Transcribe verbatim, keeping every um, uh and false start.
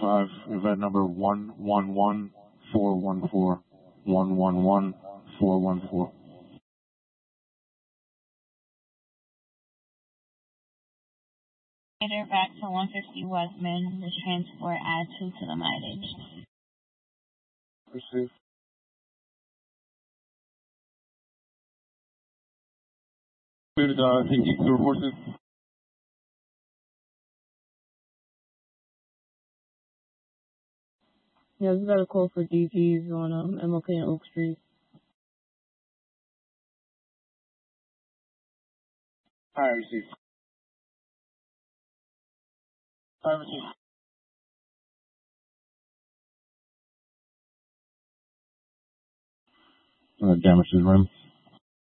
five, event number one one one four one four, one one one four one four. Back to one fifty Westman, the transport add two to the mileage. Receive. Cleared, uh, take you to report to. Yeah, we got a call for D Gs on um, M L K and Oak Street. I received. I received. Uh, damage to the rim.